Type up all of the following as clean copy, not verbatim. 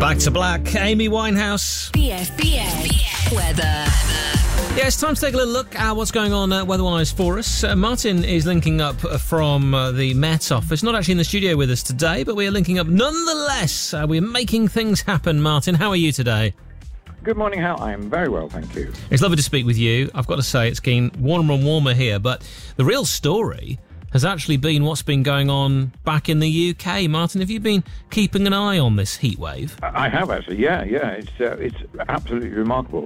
Back to black, Amy Winehouse. BFBS weather. Yeah, it's time to take a little look at what's going on weather-wise for us. Martin is linking up from the Met office. Not actually in the studio with us today, but we are linking up nonetheless. We're making things happen. Martin, how are you today? Good morning, Hal. I am very well, thank you. It's lovely to speak with you. I've got to say, it's getting warmer and warmer here, but the real story has actually been what's been going on back in the UK. Martin, have you been keeping an eye on this heat wave? I have, actually, yeah. It's absolutely remarkable.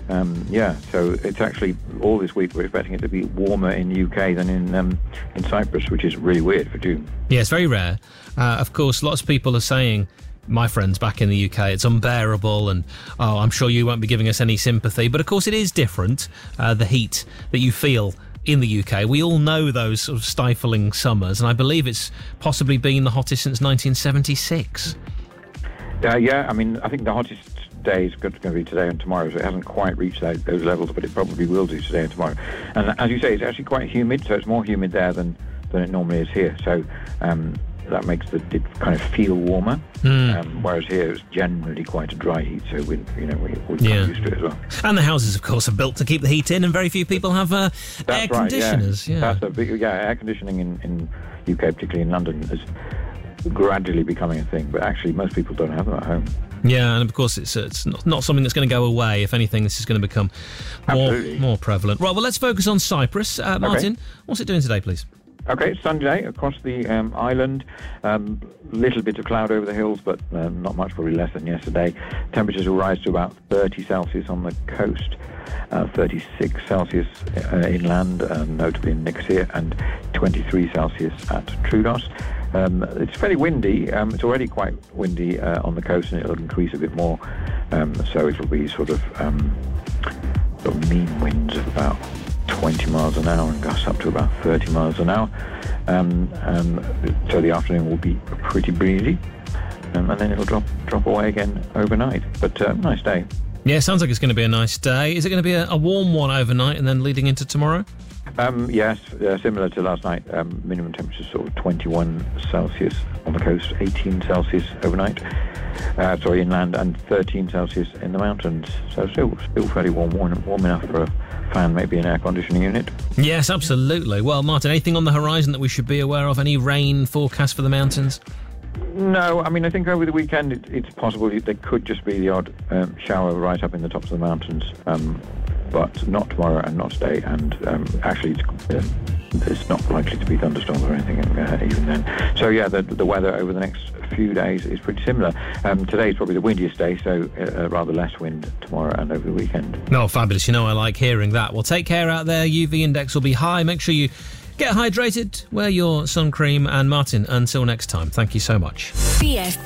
So it's actually, all this week we're expecting it to be warmer in the UK than in Cyprus, which is really weird for June. Yeah, it's very rare. Of course, lots of people are saying, my friends back in the UK, it's unbearable, and I'm sure you won't be giving us any sympathy. But of course it is different, the heat that you feel in the UK. We all know those sort of stifling summers, and I believe it's possibly been the hottest since 1976. Yeah, I mean, I think the hottest day is going to be today and tomorrow, so it hasn't quite reached those levels, but it probably will do today and tomorrow. And as you say, it's actually quite humid, so it's more humid there than it normally is here. So that makes it kind of feel warmer, whereas here it's generally quite a dry heat, so we're kind of used to it as well. And the houses, of course, are built to keep the heat in, and very few people have air conditioners. Yeah. That's a big, air conditioning in UK, particularly in London, is gradually becoming a thing, but actually most people don't have them at home. Yeah, and of course it's not something that's going to go away. If anything, this is going to become more prevalent. Right, well, let's focus on Cyprus. Martin, what's it doing today, please? Okay, it's sunny day across the island. Little bit of cloud over the hills, but not much, probably less than yesterday. Temperatures will rise to about 30 Celsius on the coast, 36 Celsius inland, notably in Nicosia, and 23 Celsius at Troodos. It's fairly windy. It's already quite windy on the coast, and it'll increase a bit more. So it'll be sort of mean winds of about 20 miles an hour and gusts up to about 30 miles an hour. So the afternoon will be pretty breezy, and then it'll drop away again overnight. But nice day. Yeah, sounds like it's going to be a nice day. Is it going to be a warm one overnight and then leading into tomorrow? Yes, similar to last night. Minimum temperature sort of 21 Celsius on the coast, 18 Celsius overnight. Inland, and 13 Celsius in the mountains. So still fairly warm enough for a fan, maybe an air conditioning unit. Yes, absolutely. Well, Martin, anything on the horizon that we should be aware of? Any rain forecast for the mountains? No, I mean, I think over the weekend it's possible there could just be the odd shower right up in the tops of the mountains, but not tomorrow and not today, and actually it's not likely to be thunderstorms or anything even then. So yeah, the weather over the next few days is pretty similar. Today is probably the windiest day, so rather less wind tomorrow and over the weekend. No, fabulous. I like hearing that. Well, take care out there. UV index will be high. Make sure you get hydrated, wear your sun cream, and Martin, until next time, thank you so much.